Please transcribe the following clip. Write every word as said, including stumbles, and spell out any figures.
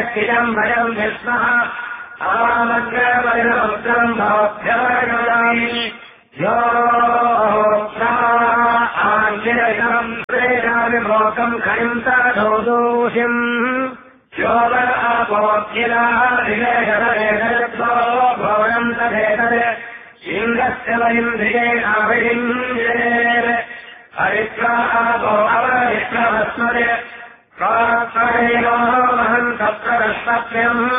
इदम् भयम् विस्मः आमग्रवैरमुद्रम् भवभ्यवगयामि यो आञ्जिरयम् प्रेरामि मोकम् खनिम् तदोदोषिम् यो वरापोऽखिलाः विवेशतरेतो भवनम् तदेतत् इन्द्रस्य वैन्द्रियेणाभिषिञ्जेत् हरित्वापो अवरिष्णवस्मरे कात्महेनो महम् तत्र रष्टव्यम्